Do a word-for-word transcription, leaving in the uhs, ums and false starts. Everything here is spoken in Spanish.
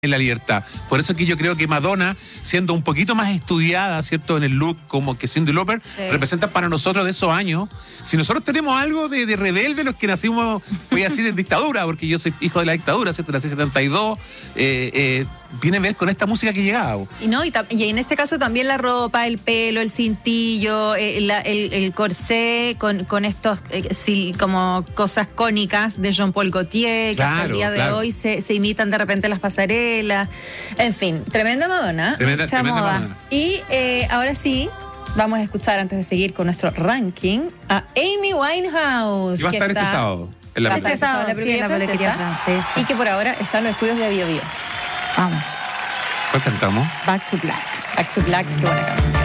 en la libertad. Por eso que yo creo que Madonna, siendo un poquito más estudiada, ¿cierto?, en el look como que Cyndi Lauper, sí, representa para nosotros de esos años. Si nosotros tenemos algo de, de rebelde, los que nacimos, voy a decir, en dictadura, porque yo soy hijo de la dictadura, ¿cierto?, nací en setenta y dos, eh, eh, viene a ver con esta música que llegaba. Y no, y, y en este caso también la ropa, el pelo, el cintillo, eh, la, el, el corsé con, con estos eh, sí, como cosas cónicas de Jean Paul Gaultier, que claro, hasta el día de claro. hoy se, se imitan de repente las pasarelas. En fin, tremenda Madonna. Tremenda, mucha tremenda moda. Madonna. Y eh, ahora sí, vamos a escuchar, antes de seguir con nuestro ranking, a Amy Winehouse. Y va a que estar está, este sábado. En la va a estar película. este sábado en la Sí, peluquería en la peluquería francesa, francesa. y que por ahora está en los estudios de Bio Bio. Vamos. ¿Cuál cantamos? Back to Black. Back to Black, qué buena canción.